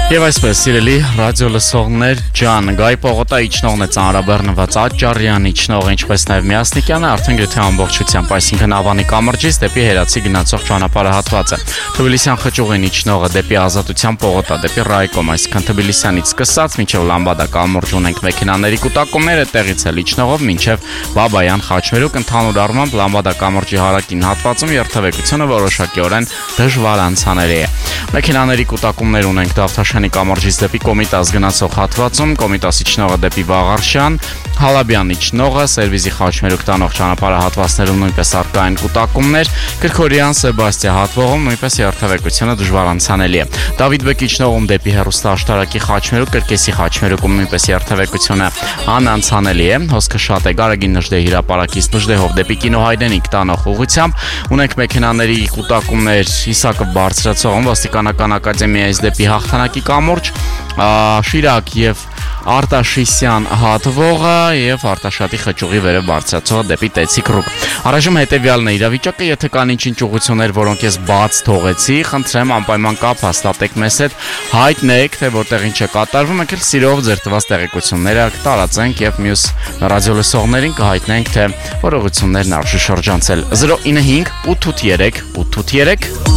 Եվ այսպես, սիրելի ռադիո լսողներ ջան, Գայ պողոտա իջնողն է ծանրաբեռնված Աճարյան, իջնող ինչպես նաև Միասնիկյանը արդեն գրեթե ամբողջությամբ, այսինքն Ավանի կամրջից դեպի Հերացի գնացող ճանապարհահատվածը։ Թբիլիսյան խճուղին իջնողը դեպի Ազատության պողոտա, դեպի Ռայկոմ, այսինքն Թբիլիսյանից սկսած մինչև Լամբադա կամուրջ ունենք մեքենաների կուտակումները, տեղից էլ իջնողով մինչև Բաբայան Խաչմերուկ, ընդհանուր առմամբ Լամբադա կամուրջի հարակին հատվածում երթևեկությունը որոշակիորեն դժվար անցանելի է։ Մեքենաների կուտակումներ ունենք Դավթաշանի կամրջից դեպի Կոմիտաս գնացող հատվածում, Կոմիտաս իջնողը դեպի Վաղարշյան, Հալաբյան իջնողը, Սերվիզի Խաչմերուկ տանող ճանապարհահատվածներում նույնպես առկա են կուտակումներ, Գրգորյան Սեբաստիա հատվողում նույնպես երթևեկությունը դժվար անցանելի է։ Դավիթ Բեկ իջնողում դեպի հեռուստաաշտարակի Խաչմերուկ, Կրկեսի Խաչմերուկում նույնպես երթևեկությունը անանցանելի է։ Հոսքը շատ է Գարագին Նժդեհ հրապարակից Նժդեհով դեպի Կինոհայրենիք տանող ուղղությամբ, ունենք մեքենաների կուտակումներ Իսակով բարձրացողում Ոստիկանական ակադեմիայից դեպի Հաղթանակի կամուրջ, Շիրակ եւ Արտաշիսյան հատվողը եւ Արտաշատի խճուղի վերև բարձրացողը դեպի Տեցիկ Ռուկ։ Առայժմ հետեւյալն է իրավիճակը, եթե կան ինչ-ինչ ուղղություններ, որոնք ես բաց թողեցի, խնդրեմ անպայման կապ հաստատեք մեզ հետ, հայտնեք, թե որտեղ ինչ է կատարվում, եկել սիրով ձեր տված տեղեկությունները տարածենք եւ մյուս ռադիոլսողներին կհայտնենք, թե որ ուղղություններն արժի շրջանցել 095 883 883